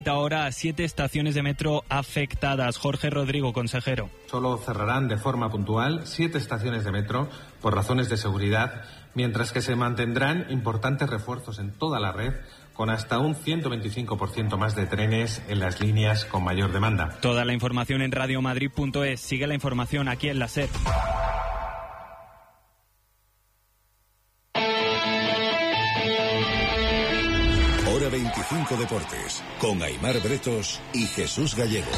Ahora 7 estaciones de metro afectadas. Jorge Rodrigo, consejero. Solo cerrarán de forma puntual 7 estaciones de metro por razones de seguridad, mientras que se mantendrán importantes refuerzos en toda la red, con hasta un 125% más de trenes en las líneas con mayor demanda. Toda la información en radiomadrid.es. Sigue la información aquí en la SER. Hora 25 Deportes, con Aimar Bretos y Jesús Gallego.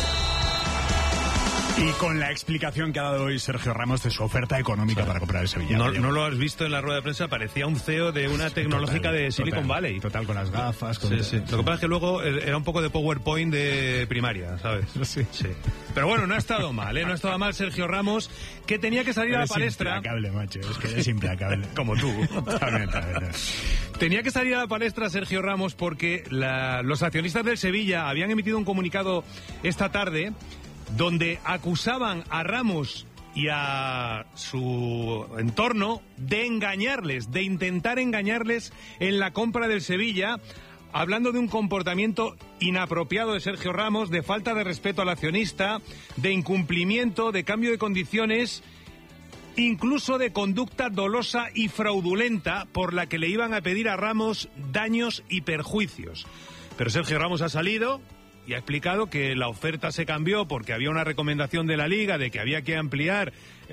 Y con la explicación que ha dado hoy Sergio Ramos de su oferta económica para comprar el Sevilla. No lo has visto en la rueda de prensa, parecía un CEO de una tecnológica de Silicon Valley. Total, con las gafas. Sí. Lo que pasa es que luego era un poco de PowerPoint de primaria, ¿sabes? Sí. Pero bueno, no ha estado mal, ¿eh? No ha estado mal Sergio Ramos, que tenía que salir a la palestra. Es implacable, macho, es que es implacable. Como tú. Totalmente. Tenía que salir a la palestra Sergio Ramos porque los accionistas del Sevilla habían emitido un comunicado esta tarde donde acusaban a Ramos y a su entorno de engañarles, de intentar engañarles en la compra del Sevilla, hablando de un comportamiento inapropiado de Sergio Ramos, de falta de respeto al accionista, de incumplimiento, de cambio de condiciones, incluso de conducta dolosa y fraudulenta por la que le iban a pedir a Ramos daños y perjuicios. Pero Sergio Ramos ha salido y ha explicado que la oferta se cambió porque había una recomendación de la Liga de que había que ampliar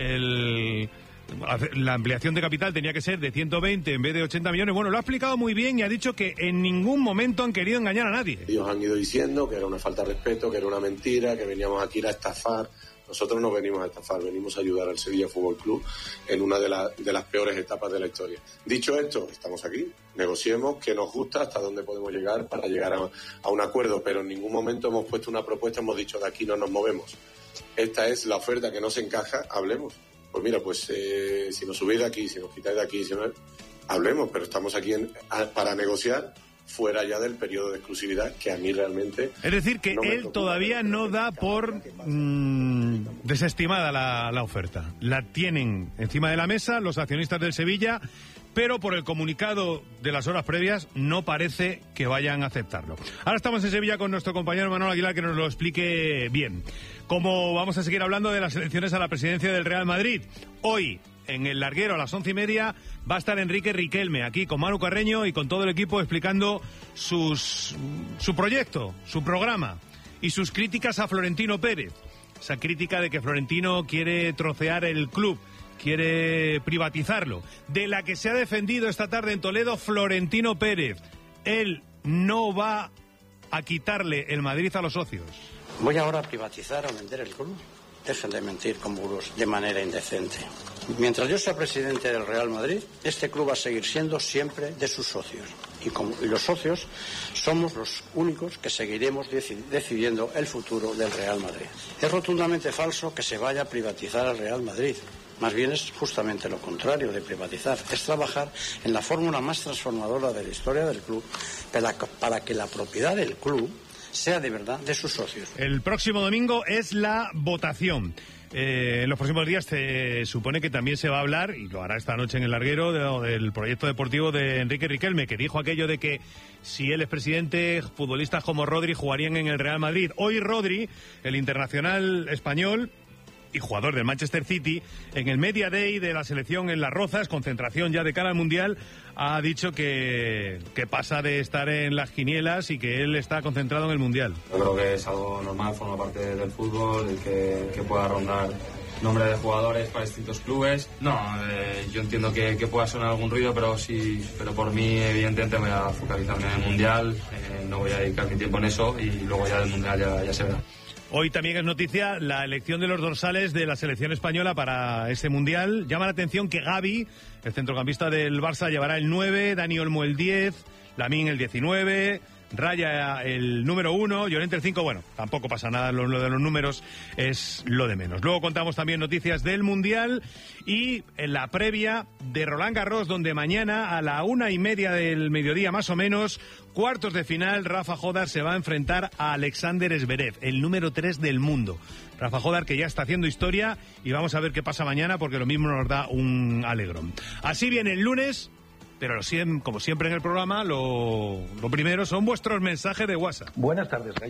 la ampliación de capital tenía que ser de 120 en vez de 80 millones. Bueno, lo ha explicado muy bien y ha dicho que en ningún momento han querido engañar a nadie. Ellos han ido diciendo que era una falta de respeto, que era una mentira, que veníamos aquí a estafar. Nosotros no venimos a estafar, venimos a ayudar al Sevilla Fútbol Club en una de las peores etapas de la historia. Dicho esto, estamos aquí, negociemos qué nos gusta, hasta dónde podemos llegar para llegar a un acuerdo, pero en ningún momento hemos puesto una propuesta, hemos dicho de aquí no nos movemos. Esta es la oferta que nos encaja, hablemos. Pues mira, si nos subís de aquí, si nos quitáis de aquí, hablemos, pero estamos aquí para negociar fuera ya del periodo de exclusividad, que a mí realmente... Es decir, que él todavía no da por desestimada la oferta. La tienen encima de la mesa los accionistas del Sevilla, pero por el comunicado de las horas previas no parece que vayan a aceptarlo. Ahora estamos en Sevilla con nuestro compañero Manuel Aguilar, que nos lo explique bien. Como vamos a seguir hablando de las elecciones a la presidencia del Real Madrid. Hoy, en el larguero a las 11:30, va a estar Enrique Riquelme aquí con Manu Carreño y con todo el equipo explicando su proyecto, su programa y sus críticas a Florentino Pérez. Esa crítica de que Florentino quiere trocear el club, quiere privatizarlo, de la que se ha defendido esta tarde en Toledo Florentino Pérez. Él no va a quitarle el Madrid a los socios. ¿Voy ahora a privatizar o vender el club? Dejen de mentir con bulos de manera indecente. Mientras yo sea presidente del Real Madrid, este club va a seguir siendo siempre de sus socios. Y los socios somos los únicos que seguiremos decidiendo el futuro del Real Madrid. Es rotundamente falso que se vaya a privatizar al Real Madrid. Más bien es justamente lo contrario de privatizar. Es trabajar en la fórmula más transformadora de la historia del club para que la propiedad del club sea de verdad de sus socios. El próximo domingo es la votación. En los próximos días se supone que también se va a hablar, y lo hará esta noche en el larguero, del proyecto deportivo de Enrique Riquelme, que dijo aquello de que si él es presidente, futbolistas como Rodri jugarían en el Real Madrid. Hoy Rodri, el internacional español y jugador del Manchester City, en el Media Day de la selección en Las Rozas, concentración ya de cara al Mundial, ha dicho que pasa de estar en las quinielas y que él está concentrado en el Mundial. Yo creo que es algo normal, forma parte del fútbol, el que pueda rondar nombre de jugadores para distintos clubes. Yo entiendo que pueda sonar algún ruido, pero por mí evidentemente voy a focalizarme en el Mundial, no voy a dedicar mi tiempo en eso y luego ya del Mundial ya se verá. Hoy también es noticia la elección de los dorsales de la selección española para ese Mundial. Llama la atención que Gavi, el centrocampista del Barça, llevará el 9, Dani Olmo el 10, Lamine el 19, Raya el número 1, Llorente el 5. Bueno, tampoco pasa nada, lo de los números es lo de menos. Luego contamos también noticias del Mundial y en la previa de Roland Garros, donde mañana a la 1:30 del mediodía más o menos, cuartos de final, Rafa Jodar se va a enfrentar a Alexander Zverev, el número 3 del mundo. Rafa Jodar, que ya está haciendo historia, y vamos a ver qué pasa mañana, porque lo mismo nos da un alegrón. Así viene el lunes, Pero como siempre en el programa, lo primero son vuestros mensajes de WhatsApp. Buenas tardes,